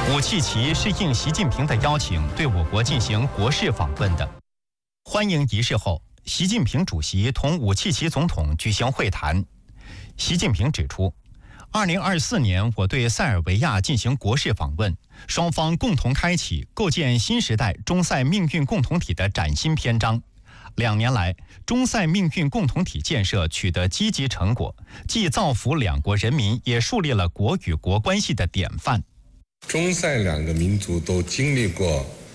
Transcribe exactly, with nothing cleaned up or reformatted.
武契奇是应习近平的邀请，对我国进行国事访问的。欢迎仪式后，习近平主席同武契奇总统举行会谈。习近平指出，二零二四年我对塞尔维亚进行国事访问，双方共同开启构建新时代中塞命运共同体的崭新篇章。两年来，中塞命运共同体建设取得积极成果，既造福两国人民，也树立了国与国关系的典范。 中塞两个民族都经历过